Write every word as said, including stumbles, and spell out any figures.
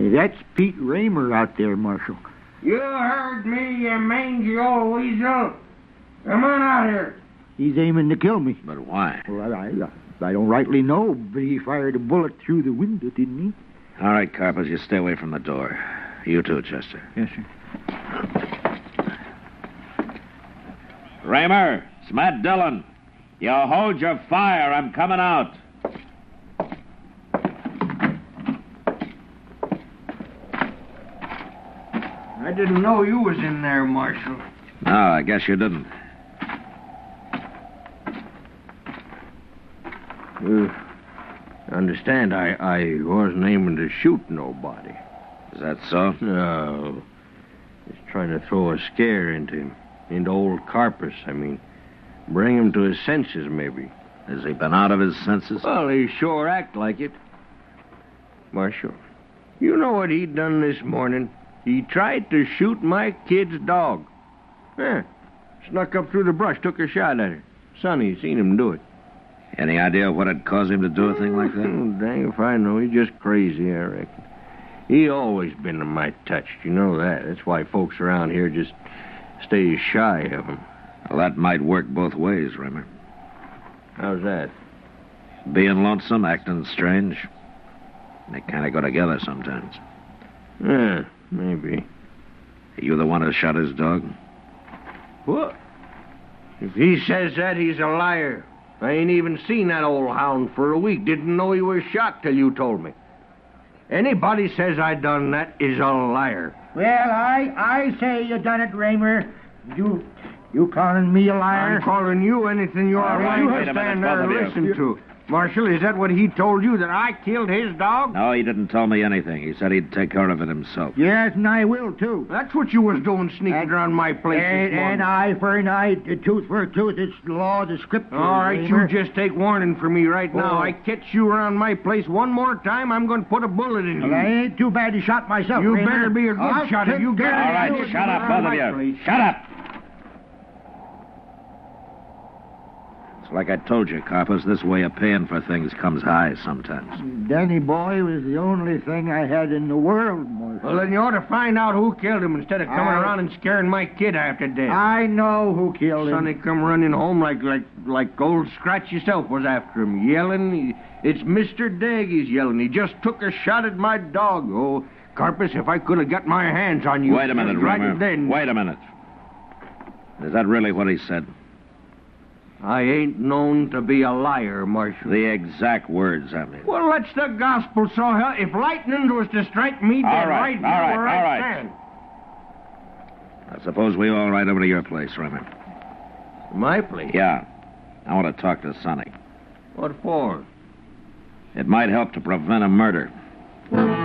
That's Pete Raymer out there, Marshal. You heard me, you mangy old weasel. Come on out here. He's aiming to kill me. But why? Well, I, I, I don't rightly know, but he fired a bullet through the window, didn't he? All right, Carpus, you stay away from the door. You too, Chester. Yes, sir. Raymer, it's Matt Dillon. You hold your fire. I'm coming out. I didn't know you was in there, Marshal. No, I guess you didn't. Uh, understand, I, I wasn't aiming to shoot nobody. Is that so? No. Just trying to throw a scare into him. Into old Carpus, I mean. Bring him to his senses, maybe. Has he been out of his senses? Well, he sure act like it. Marshal, you know what he done this morning? He tried to shoot my kid's dog. Yeah. Snuck up through the brush, took a shot at her. Sonny seen him do it. Any idea what had caused him to do a thing like that? Oh, dang if I know. He's just crazy, I reckon. He always been a mite touched. You know that. That's why folks around here just stay shy of him. Well, that might work both ways, Raymer. How's that? Being lonesome, acting strange. They kind of go together sometimes. Yeah, maybe. You the one who shot his dog? What? If he says that, he's a liar. I ain't even seen that old hound for a week. Didn't know he was shot till you told me. Anybody says I done that is a liar. Well, I I say you done it, Raymer. You you calling me a liar? I'm calling you anything you're All right, right wait to a minute, stand there both and of you. listen to. Marshal, is that what he told you, that I killed his dog? No, he didn't tell me anything. He said he'd take care of it himself. Yes, and I will, too. That's what you was doing, sneaking And- around my place And, this morning. and eye for an eye, a tooth for a tooth. It's the law of the scripture. All right, Raymer. you just take warning from me right now. Oh. I catch you around my place one more time, I'm going to put a bullet in Well, you. I ain't too bad to shot myself, You Raymer. better be a good I'll shot if take you get care it. of All right, you. shut up, both of you. Please. Shut up! It's like I told you, Carpus, this way of paying for things comes high sometimes. Danny boy was the only thing I had in the world, Marshal. Well, then you ought to find out who killed him instead of coming I- around and scaring my kid after death. I know who killed him. Sonny come running home like like like old Scratch yourself was after him, yelling. It's Mister Dagg he's yelling. He just took a shot at my dog. Oh, Carpus, if I could have got my hands on you... Wait a minute, just right Raymer. then. Wait a minute. Is that really what he said? I ain't known to be a liar, Marshal. The exact words, I mean. Well, that's the gospel, so hell, if lightning was to strike me All dead right, right all now right, where all I right. stand. I suppose we all ride over to your place, Raymer. My place? Yeah. I want to talk to Sonny. What for? It might help to prevent a murder.